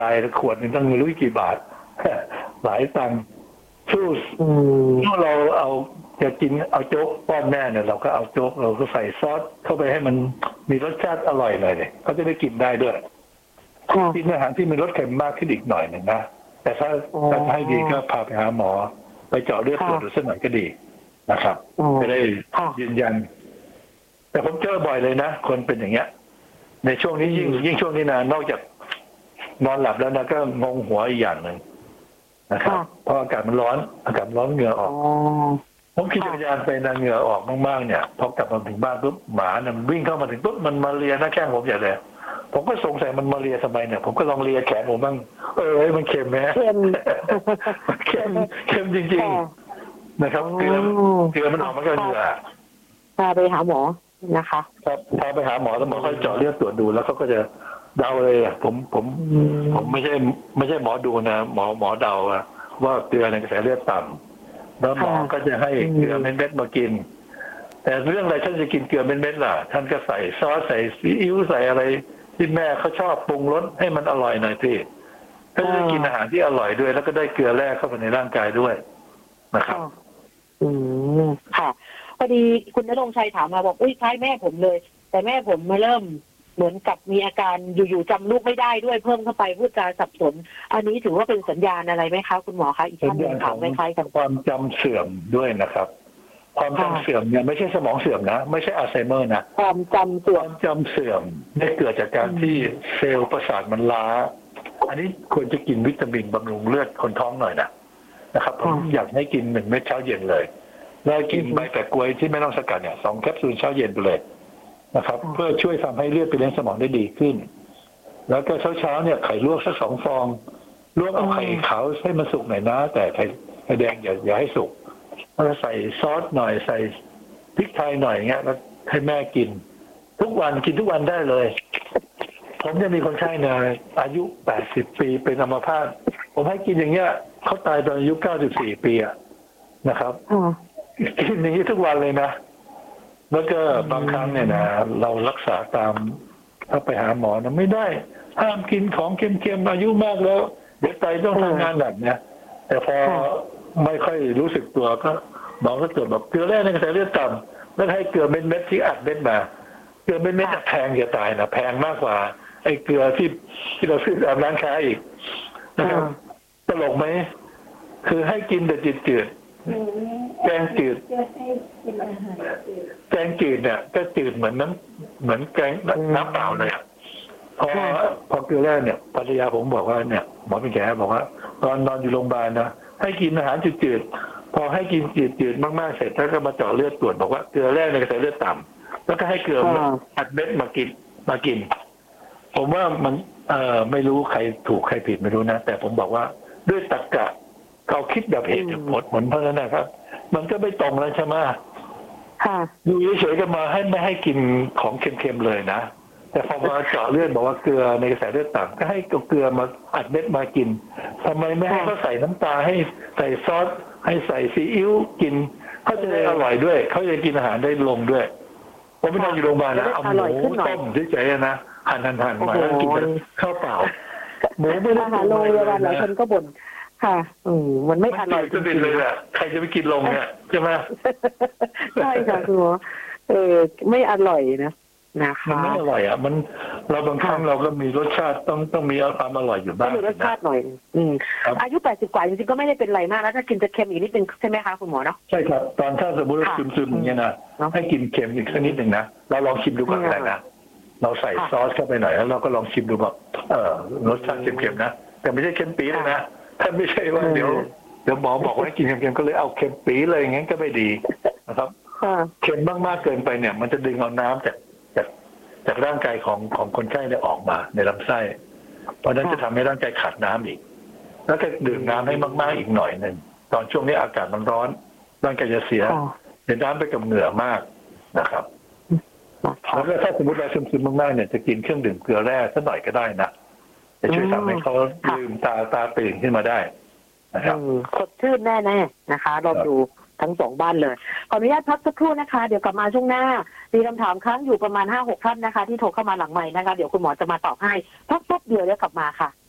ตายขวดนึงต้องไม่รู้กี่บาท หลายตังค์สู้ถ้าเราเอาจะกินเอาโจ๊กป้อนแม่เนี่ยเราก็เอาโจ๊กเราก็ใส่ซอสเข้าไปให้มันมีรสชาติอร่อยหน่อยเลยเขาจะได้กินได้ด้วยกินอาหารที่มีรสเค็มมากขึ้นอีกหน่อยหนึ่งนะแต่ถ้าจะให้ดีก็พาไปหาหมอไปเจาะเลือดตรวจดูสักหน่อยก็ดีนะครับจะได้ยืนยันแต่ผมเจอบ่อยเลยนะคนเป็นอย่างเงี้ยในช่วงนี้ยิ่งช่วงนี้นะนอกจากนอนหลับแล้วนะก็งงหัวอีกอย่างหนึ่งนะครับเพราะอากาศมันร้อนเหงื่อออกผมขี่จักรยานไปนะเหงื่อออกมากๆเนี่ยพอกลับมาถึงบ้านปุ๊บหมาเนี่ยมันวิ่งเข้ามาถึงปุ๊บมันมาเลียหน้าแข้งผมใหญ่เลยผมก็สงสัยมันมาเลียทำไมเนี่ยผมก็ลองเลียแขนผมบ้างมันเค็มไหมเค็มจริงๆนะครับเกลือมันออกมาก็เหงื่อพาไปหาหมอนะคะครับพาไปหาหมอแล้วหมอเขาเจาะเลือดตรวจดูแล้วเขาก็จะเดาเลยผมไม่ใช่หมอดูนะหมอเดาว่าเกลือในกระแสเลือดต่ำแล้วหมอก็จะให้เกลือเม็ดๆมากินแต่เรื่องอะไรท่านจะกินเกลือเม็ดๆล่ะท่านก็ใส่ซอสใส่ซีอิ๊วใส่อะไรที่แม่เขาชอบปรุงรสให้มันอร่อยหน่อยพี่ก็จะกินอาหารที่อร่อยด้วยแล้วก็ได้เกลือแร่เข้าไปในร่างกายด้วยนะครับค่ะพอดีคุณณรงค์ชัยถามมาบอกคล้ายแม่ผมเลยแต่แม่ผมมาเริ่มเหมือนกับมีอาการอยู่ๆจำลูกไม่ได้ด้วยเพิ่มเข้าไปพูดจาสับสนอันนี้ถือว่าเป็นสัญญาณอะไรไหมคะคุณหมอคะอีกท่านหนึ่งถามคล้ายๆกันความจำเสื่อมด้วยนะครับความจำเสื่อมเนี่ยไม่ใช่สมองเสื่อมนะไม่ใช่อัลไซเมอร์นะความจำเสื่อมได้เกิดจากการที่เซลล์ประสาทมันล้าอันนี้ควรจะกินวิตามินบำรุงเลือดคนท้องหน่อยนะครับผมอยากให้กิน1 เม็ดเช้าเย็นเลยแล้วกินใบแปะกล้วยที่ไม่ต้องสกัดเนี่ย2 แคปซูลเช้าเย็นไปเลยนะครับเพื่อช่วยทำให้เลือดไปเลี้ยงสมองได้ดีขึ้นแล้วก็เช้าเนี่ยไข่ลวกสัก2 ฟองลวกเอาไข่ขาวให้มันสุกหน่อยนะแต่ไข่แดงอย่าให้สุกแล้วใส่ซอสหน่อยใส่พริกไทยหน่อยเงี้ยแล้วให้แม่กินทุกวันกินทุกวันได้เลยผมจะมีคนไข้เนี่ยอายุ80 ปีเป็นอัมพาตผมให้กินอย่างเงี้ยเขาตายตอนอายุ94 ปีนะครับกินอย่างนี้ทุกวันเลยนะแล้วก็บางครั้งเนี่ยนะเรารักษาตามถ้าไปหาหมอนะไม่ได้ห้ามกินของเค็มๆอายุมากแล้วเดี๋ยวไตต้องทำงานหนักเนี่ยแต่พอไม่ค่อยรู้สึกตัวก็หมอก็ตรวจแบบเกลือแร่ในกระแสเลือดต่ำแล้วให้เกลือเม็ดที่อัดเม็ดมาเกลือเม็ดแพงจะตายนะแพงมากกว่าไอ้เกลือที่เราซื้อตามร้านค้าอีกนะครับตลกไหมคือให้กินแต่จืดแกงจืดเนี่ยก็จืดเหมือนแกงน้ำเปล่าเลยพอเกลือแร่เนี่ยภรรยาผมบอกว่าเนี่ยหมอเป็นแขบอกว่าตอนนอนอยู่โรงพยาบาลนะให้กินอาหารจืดพอให้กินจืดมากๆเสร็จแล้วก็มาเจาะเลือดตรวจบอกว่าเกลือแร่ในกระแสเลือดต่ำแล้วก็ให้เกลืออัดเม็ดมากินผมว่ามันไม่รู้ใครถูกใครผิดไม่รู้นะแต่ผมบอกว่าด้วยตรรกะเขาคิดแบบเหตุผลเหมือนเพราะนั้นนะครับมันก็ไม่ตรงแล้วใช่ไหมอยู่เฉยๆกันมาไม่ให้กินของเค็มๆเลยนะแต่พอมาเจาะเลือดบอกว่าเกลือในกระแสเลือดต่ำก็ให้เกลือมาอัดเม็ดมากินทำไมไม่ให้เขาใส่น้ำตาให้ใส่ซอสให้ใส่ซีอิ๊วกินเขาจะได้อร่อยด้วยเขาจะกินอาหารได้ลงด้วยผมไม่ต้องอยู่โรงพยาบาลนะเอาหมูต้มเฉยๆนะหั่นมาแล้วกินข้าวเปล่าหมูไม่ได้โรงพยาบาลหลายคนก็บ่นค่ะมันไม่อร่อยจริงๆเลยอ่ะใครจะไปกินลงเนี่ยใช่ไหมใช่ค่ะคือไม่อร่อยนะคะมันไม่อร่อยมันเราบางครั้งเราก็มีรสชาติต้องมีความอร่อยอยู่บ้างมีรสชาติหน่อยอายุ80 กว่าจริงๆก็ไม่ได้เป็นไรมากแล้วถ้ากินจะเค็มอีกนิดนึงใช่ไหมคะคุณหมอเนาะใช่ครับตอนถ้าสมมติว่าซึมๆอย่างเงี้ยนะให้กินเค็มอีกสักนิดหนึ่งนะเราลองชิมดูก่อนก็ได้นะเราใส่ซอสเข้าไปหน่อยแล้วเราก็ลองชิมดูแบบรสชาติเค็มๆนะแต่ไม่ใช่เค็มปี๊ดนะถ้าไม่ใช่ว่าเดี๋ยวหมอบอกว่าให้กินเค็มๆก็เลยเอาเค็มปี๊ดเลยอย่างงั้นก็ไม่ดีนะครับเค็มมากๆเกินไปเนี่ยมันจะดึงเอาน้ำจากร่างกายของคนไข้เนี่ยออกมาในลำไส้เพราะนั้นจะทำให้ร่างกายขาดน้ำอีกแล้วก็ดื่มน้ำให้มากๆอีกหน่อยนึงตอนช่วงนี้อากาศมันร้อนร่างกายจะเสียน้ำไปกับเหงื่อมากนะครับแล้วก็ถ้าสมมติเราซึมๆมากๆเนี่ยจะกินเครื่องดื่มเกลือแร่สักหน่อยก็ได้นะจะช่วยทำให้เขาลืมตาตื่นขึ้นมาได้นะครับสดชื่นแน่ๆนะคะลองดูทั้ง2 บ้านเลยขออนุญาตพักสักครู่นะคะเดี๋ยวกลับมาช่วงหน้ามีคำถามค้างอยู่ประมาณ 5-6 ท่านนะคะที่โทรเข้ามาหลังใหม่นะคะเดี๋ยวคุณหมอจะมาตอบให้พักแป๊บเดียวแล้วกลับมาค่ะ